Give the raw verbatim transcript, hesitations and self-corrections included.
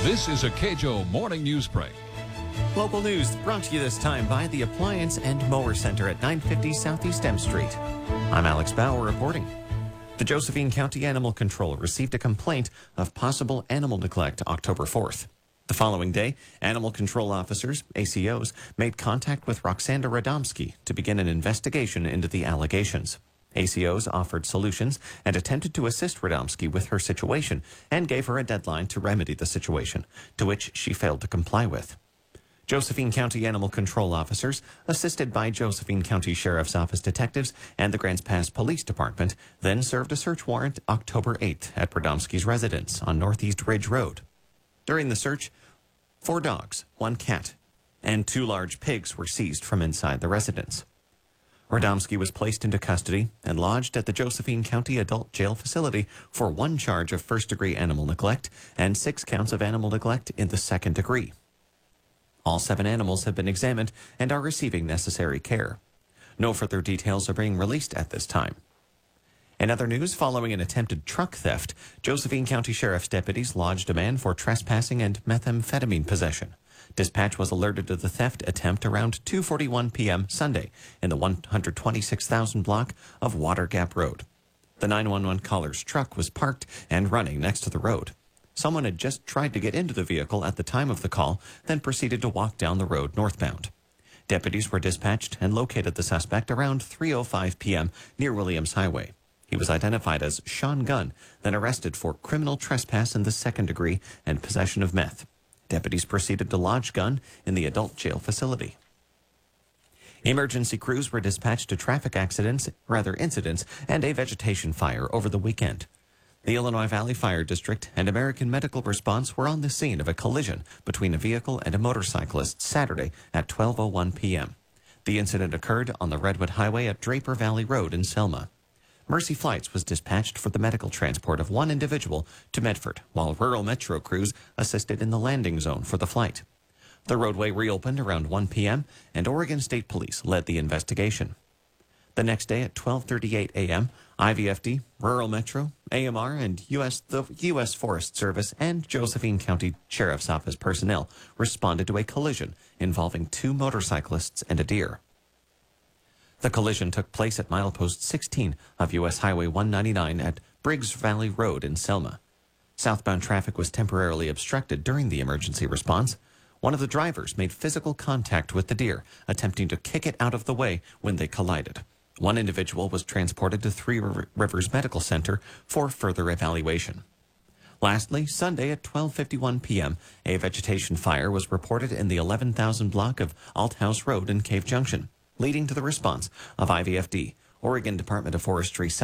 This is a K J O Morning News Break. Local news brought to you this time by the Appliance and Mower Center at nine fifty Southeast M Street. I'm Alex Bauer reporting. The Josephine County Animal Control received a complaint of possible animal neglect October fourth. The following day, animal control officers, A C Os, made contact with Roxanda Radomski to begin an investigation into the allegations. A C Os offered solutions and attempted to assist Radomski with her situation and gave her a deadline to remedy the situation, to which she failed to comply with. Josephine County Animal Control officers, assisted by Josephine County Sheriff's Office detectives and the Grants Pass Police Department, then served a search warrant October eighth at Radomski's residence on Northeast Ridge Road. During the search, four dogs, one cat, and two large pigs were seized from inside the residence. Radomski was placed into custody and lodged at the Josephine County Adult Jail Facility for one charge of first-degree animal neglect and six counts of animal neglect in the second degree. All seven animals have been examined and are receiving necessary care. No further details are being released at this time. In other news, following an attempted truck theft, Josephine County Sheriff's deputies lodged a man for trespassing and methamphetamine possession. Dispatch was alerted to the theft attempt around two forty-one p.m. Sunday in the one hundred twenty-six thousand block of Water Gap Road. The nine one one caller's truck was parked and running next to the road. Someone had just tried to get into the vehicle at the time of the call, then proceeded to walk down the road northbound. Deputies were dispatched and located the suspect around three oh five p.m. near Williams Highway. He was identified as Sean Gunn, then arrested for criminal trespass in the second degree and possession of meth. Deputies proceeded to lodge Gunn in the adult jail facility. Emergency crews were dispatched to traffic accidents, rather incidents, and a vegetation fire over the weekend. The Illinois Valley Fire District and American Medical Response were on the scene of a collision between a vehicle and a motorcyclist Saturday at twelve oh one p.m. The incident occurred on the Redwood Highway at Draper Valley Road in Selma. Mercy Flights was dispatched for the medical transport of one individual to Medford, while Rural Metro crews assisted in the landing zone for the flight. The roadway reopened around one p.m., and Oregon State Police led the investigation. The next day at twelve thirty-eight a.m., I V F D, Rural Metro, A M R, and U S the U S Forest Service and Josephine County Sheriff's Office personnel responded to a collision involving two motorcyclists and a deer. The collision took place at milepost sixteen of U S Highway one ninety-nine at Briggs Valley Road in Selma. Southbound traffic was temporarily obstructed during the emergency response. One of the drivers made physical contact with the deer, attempting to kick it out of the way when they collided. One individual was transported to Three Rivers Medical Center for further evaluation. Lastly, Sunday at twelve fifty-one p.m., a vegetation fire was reported in the eleven thousand block of Althouse Road in Cave Junction, leading to the response of I V F D, Oregon Department of Forestry,